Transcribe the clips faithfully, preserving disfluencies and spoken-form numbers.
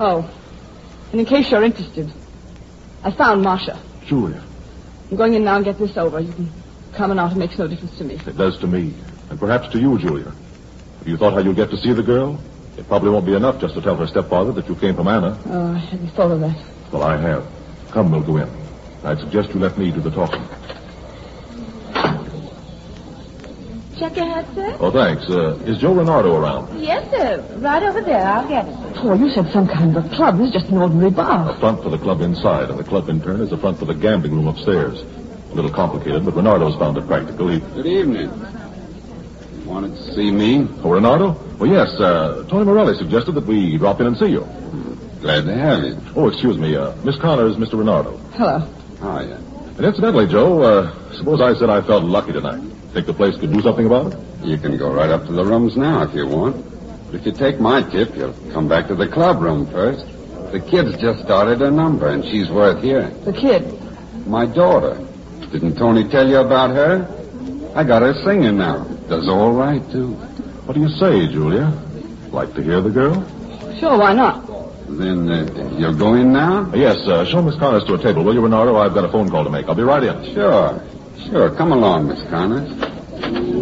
Oh, and in case you're interested, I found Marcia. Julia. I'm going in now and get this over. You can come or not. It makes no difference to me. It does to me, and perhaps to you, Julia. Have you thought how you'll get to see the girl? It probably won't be enough just to tell her stepfather that you came from Anna. Oh, have you thought of that? Well, I have. Come, we'll go in. I'd suggest you let me do the talking. Check your hat, sir? Oh, thanks. Uh, is Joe Renardo around? Yes, sir. Right over there. I'll get it. Oh, you said some kind of a club. This is just an ordinary bar. A front for the club inside, and the club in turn is a front for the gambling room upstairs. A little complicated, but Renardo's found it practical. He... Good evening. You wanted to see me? Oh, Renardo? Well, yes. Uh, Tony Morelli suggested that we drop in and see you. Glad to have you. Oh, excuse me. Uh, Miss Connor is Mister Renardo. Hello. Oh, yeah. And incidentally, Joe, uh, suppose I said I felt lucky tonight. Think the place could do something about it? You can go right up to the rooms now if you want. But if you take my tip, you'll come back to the club room first. The kid's just started a number, and she's worth hearing. The kid? My daughter. Didn't Tony tell you about her? I got her singing now. Does all right, too. What do you say, Julia? Like to hear the girl? Sure, why not? Then uh, you'll go in now? Uh, yes, uh, show Miss Connors to a table, will you, Renardo? I've got a phone call to make. I'll be right in. Sure. Sure. Come along, Miss Connors.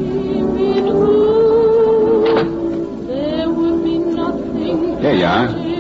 Here you are.